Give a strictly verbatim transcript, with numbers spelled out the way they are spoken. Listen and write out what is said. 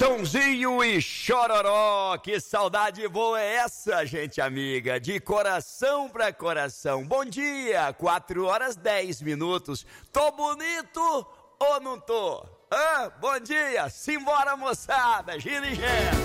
Tonzinho e Chororó, que saudade boa é essa, gente amiga, de coração pra coração. Bom dia, quatro horas dez minutos. Tô bonito ou não tô? Hã? Bom dia, simbora moçada, gira e gera.